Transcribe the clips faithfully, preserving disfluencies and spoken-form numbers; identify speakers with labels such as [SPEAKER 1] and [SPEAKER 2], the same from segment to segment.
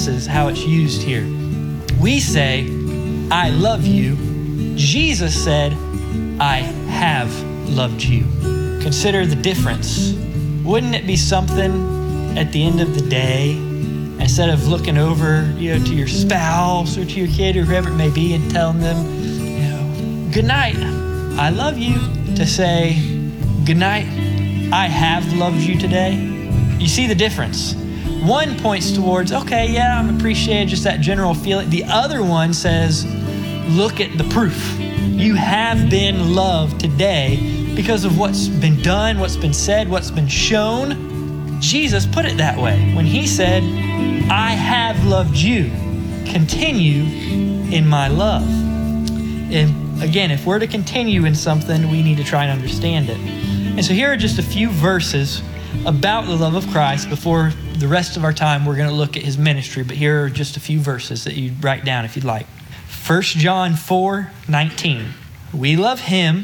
[SPEAKER 1] differences how it's used here. We say, I love you. Jesus said, I have loved you. Consider the difference. Wouldn't it be something at the end of the day, instead of looking over, you know, to your spouse or to your kid or whoever it may be and telling them, you know, good night, I love you, to say, good night, I have loved you today? You see the difference. One points towards, okay, yeah, I'm appreciated, just that general feeling. The other one says, look at the proof. You have been loved today because of what's been done, what's been said, what's been shown. Jesus put it that way when he said, I have loved you. Continue in my love. And again, if we're to continue in something, we need to try and understand it. And so here are just a few verses about the love of Christ. Before the rest of our time, we're going to look at his ministry, but here are just a few verses that you write down if you'd like. First John four nineteen. We love him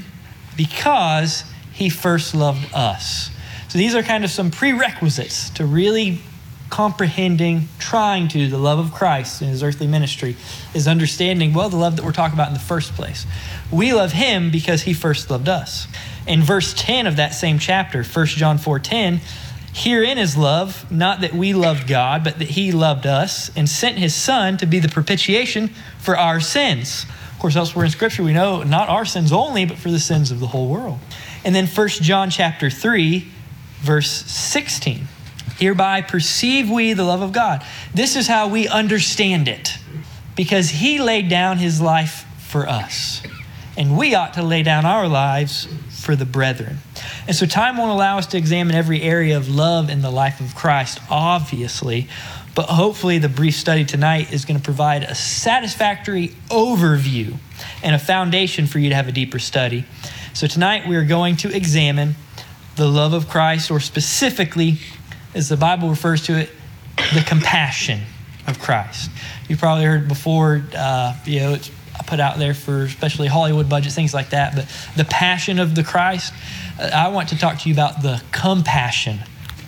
[SPEAKER 1] because he first loved us. So these are kind of some prerequisites to really comprehending, trying to, the love of Christ in his earthly ministry, is understanding, well, the love that we're talking about in the first place. We love him because he first loved us. In verse ten of that same chapter, First John four ten, herein is love, not that we loved God, but that he loved us and sent his son to be the propitiation for our sins. Of course, elsewhere in Scripture, we know not our sins only, but for the sins of the whole world. And then First John chapter three, verse sixteen. Hereby perceive we the love of God. This is how we understand it, because he laid down his life for us, and we ought to lay down our lives for the brethren. And so time won't allow us to examine every area of love in the life of Christ, obviously, but hopefully the brief study tonight is going to provide a satisfactory overview and a foundation for you to have a deeper study. So tonight we are going to examine the love of Christ, or specifically, as the Bible refers to it, the compassion of Christ. You've probably heard before, uh, you know, it's put out there for especially Hollywood budgets, things like that, but the passion of the Christ. Uh, I want to talk to you about the compassion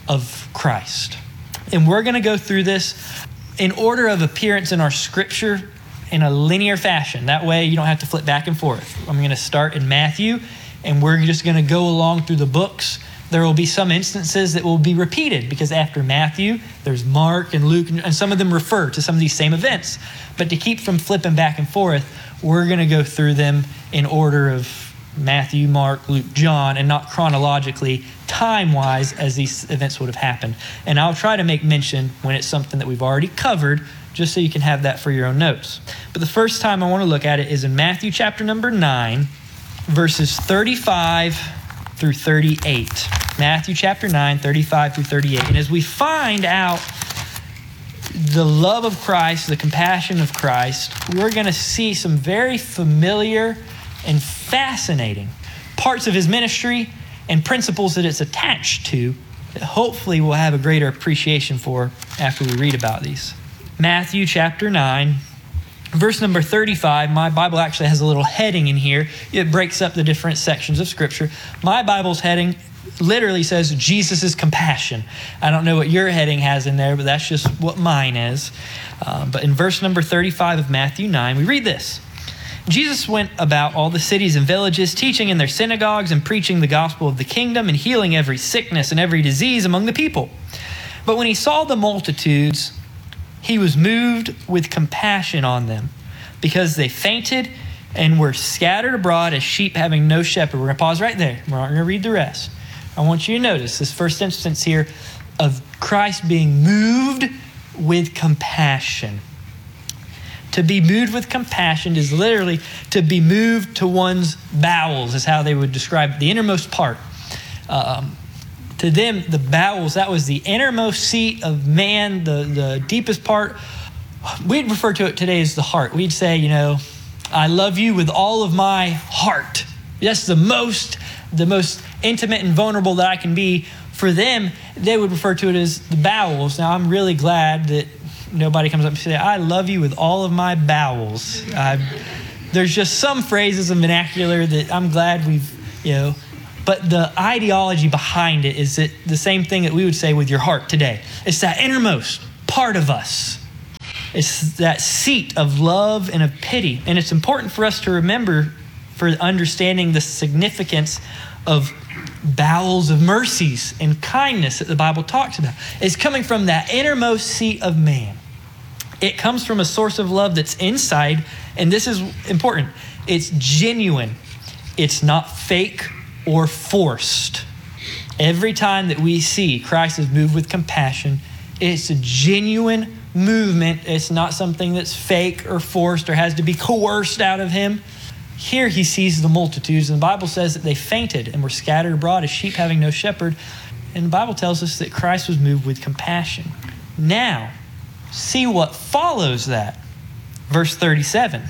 [SPEAKER 1] of Christ. And we're going to go through this in order of appearance in our scripture in a linear fashion. That way you don't have to flip back and forth. I'm going to start in Matthew, and we're just going to go along through the books. There will be some instances that will be repeated, because after Matthew, there's Mark and Luke, and some of them refer to some of these same events. But to keep from flipping back and forth, we're going to go through them in order of Matthew, Mark, Luke, John, and not chronologically, time-wise, as these events would have happened. And I'll try to make mention when it's something that we've already covered, just so you can have that for your own notes. But the first time I want to look at it is in Matthew chapter number nine, verses thirty-five through thirty-eight. Matthew chapter nine, thirty-five through thirty-eight. And as we find out the love of Christ, the compassion of Christ, we're going to see some very familiar and fascinating parts of his ministry and principles that it's attached to that hopefully we'll have a greater appreciation for after we read about these. Matthew chapter nine, verse number thirty-five. My Bible actually has a little heading in here. It breaks up the different sections of Scripture. My Bible's heading literally says Jesus' compassion. I don't know what your heading has in there, but that's just what mine is. Um, but in verse number thirty-five of Matthew nine, we read this. Jesus went about all the cities and villages, teaching in their synagogues and preaching the gospel of the kingdom and healing every sickness and every disease among the people. But when he saw the multitudes, he was moved with compassion on them, because they fainted and were scattered abroad as sheep having no shepherd. We're going to pause right there. We're not going to read the rest. I want you to notice this first instance here of Christ being moved with compassion. To be moved with compassion is literally to be moved to one's bowels, is how they would describe it, the innermost part. Um, to them, the bowels, that was the innermost seat of man, the, the deepest part. We'd refer to it today as the heart. We'd say, you know, I love you with all of my heart. That's the most, the most intimate and vulnerable that I can be. For them, they would refer to it as the bowels. Now, I'm really glad that nobody comes up and says, I love you with all of my bowels. Uh, there's just some phrases and vernacular that I'm glad we've, you know, but the ideology behind it is that the same thing that we would say with your heart today. It's that innermost part of us. It's that seat of love and of pity. And it's important for us to remember for understanding the significance of bowels of mercies and kindness that the Bible talks about. It's coming from that innermost seat of man. It comes from a source of love that's inside, and this is important. It's genuine. It's not fake or forced. Every time that we see Christ is moved with compassion, it's a genuine movement. It's not something that's fake or forced or has to be coerced out of him. Here he sees the multitudes, and the Bible says that they fainted and were scattered abroad as sheep having no shepherd. And the Bible tells us that Christ was moved with compassion. Now, see what follows that. Verse thirty-seven.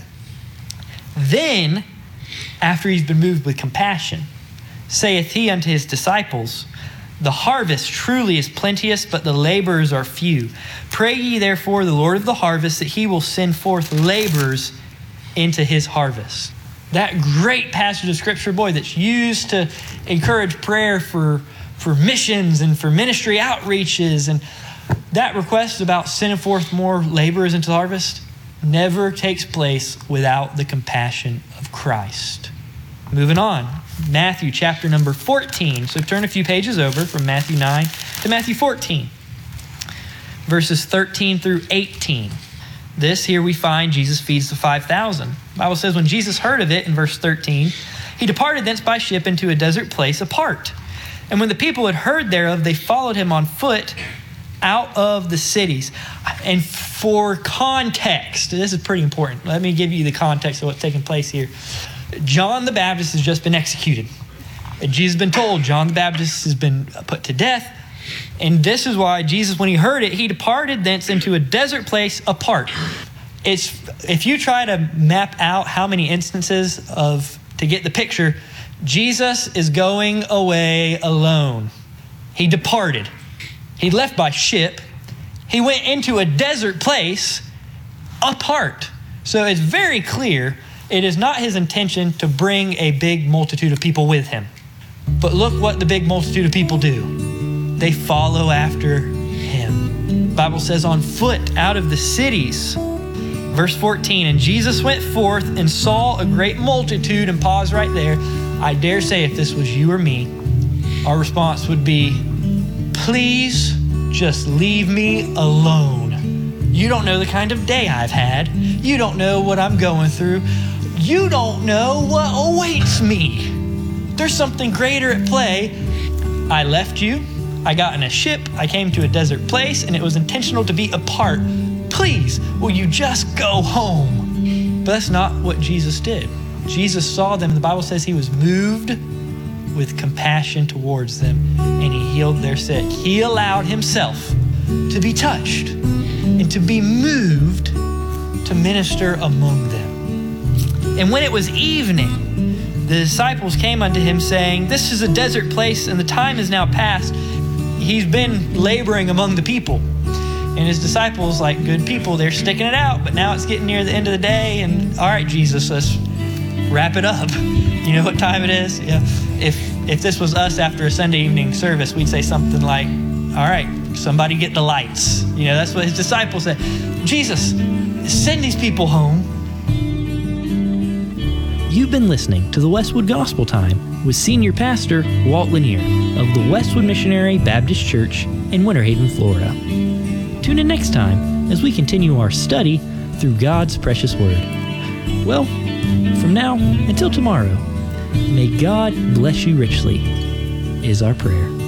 [SPEAKER 1] Then, after he's been moved with compassion, saith he unto his disciples, the harvest truly is plenteous, but the laborers are few. Pray ye therefore the Lord of the harvest that he will send forth laborers into his harvest. That great passage of scripture, boy, that's used to encourage prayer for, for missions and for ministry outreaches. And that request about sending forth more laborers into the harvest never takes place without the compassion of Christ. Moving on. Matthew chapter number fourteen. So turn a few pages over from Matthew nine to Matthew fourteen. Verses thirteen through eighteen. This here we find Jesus feeds the five thousand. The Bible says when Jesus heard of it in verse thirteen, he departed thence by ship into a desert place apart. And when the people had heard thereof, they followed him on foot out of the cities. And for context, this is pretty important. Let me give you the context of what's taking place here. John the Baptist has just been executed. Jesus has been told John the Baptist has been put to death. And this is why Jesus, when he heard it, he departed thence into a desert place apart. It's if you try to map out how many instances of, to get the picture, Jesus is going away alone. He departed. He left by ship. He went into a desert place apart. So it's very clear it is not his intention to bring a big multitude of people with him. But look what the big multitude of people do. They follow after him. The Bible says on foot out of the cities. Verse fourteen, and Jesus went forth and saw a great multitude, and pause right there. I dare say if this was you or me, our response would be, please just leave me alone. You don't know the kind of day I've had. You don't know what I'm going through. You don't know what awaits me. There's something greater at play. I left you. I got in a ship. I came to a desert place, and it was intentional to be apart. Please, will you just go home? But that's not what Jesus did. Jesus saw them. The Bible says he was moved with compassion towards them, and he healed their sick. He allowed himself to be touched and to be moved to minister among them. And when it was evening, the disciples came unto him saying, this is a desert place, and the time is now past. He's been laboring among the people. And his disciples, like good people, they're sticking it out. But now it's getting near the end of the day, and all right, Jesus, let's wrap it up. You know what time it is? Yeah. If if this was us after a Sunday evening service, we'd say something like, all right, somebody get the lights. You know, that's what his disciples said. Jesus, send these people home. You've been listening to the Westwood Gospel Time with Senior Pastor Walt Lanier of the Westwood Missionary Baptist Church in Winter Haven, Florida. Tune in next time as we continue our study through God's precious Word. Well, from now until tomorrow, may God bless you richly, is our prayer.